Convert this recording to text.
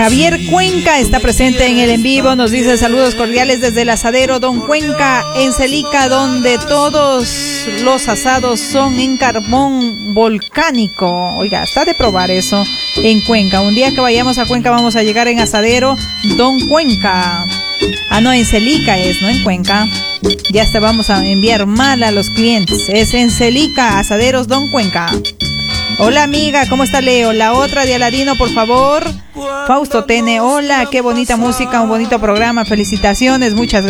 Javier Cuenca está presente en el en vivo, nos dice saludos cordiales desde el asadero Don Cuenca en Celica, donde todos los asados son en carbón volcánico. Oiga, está de probar eso en Cuenca. Un día que vayamos a Cuenca vamos a llegar en asadero Don Cuenca. Ah, no, en Celica es, no en Cuenca. Ya te vamos a enviar mal a los clientes. Es en Celica, asaderos Don Cuenca. Hola amiga, ¿cómo está Leo? La otra de Aladino, por favor. Fausto Tene, hola, qué bonita música, un bonito programa, felicitaciones, muchas